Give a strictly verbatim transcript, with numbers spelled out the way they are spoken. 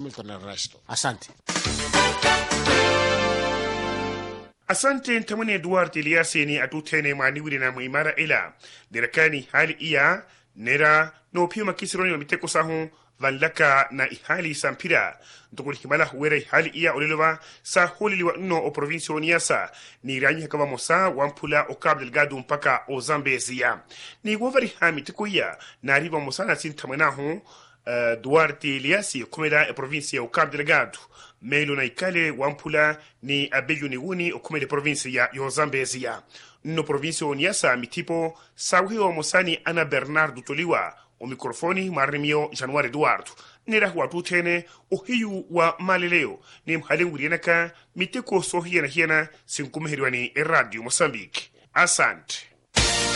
Milton Ernesto. Asante. Asante ntamani Eduard Eliasi ni atutene maniwiri na muimara ila dirakani hali iya nera no pio makisironi wa miteko sahu vanlaka na ihali sampira ntukuli himala huwera ihali iya olilova sa huliliwa nno o provincio niasa ni ranyi hakawa mosa wampula o Cabo Delgado mpaka o Zambezia ni wavari hami tiku iya na riva mosa na sintamanahu Uh, Duarte Eliasi kumela e provinsia o Cabo Delgado melo na ikale wampula ni abeju ni wuni o kumele provinsia ya Zambezia no provinsia o Niassa mitipo sawi o mosani Ana Bernardo Toliwa o mikrofoni marimio Januari Eduardo nira huwa tutene o hiyu wa maleleo ni mhalengu rienaka miteko sohiena hiena sinkumehiriwani e Radio Mozambique. Asante.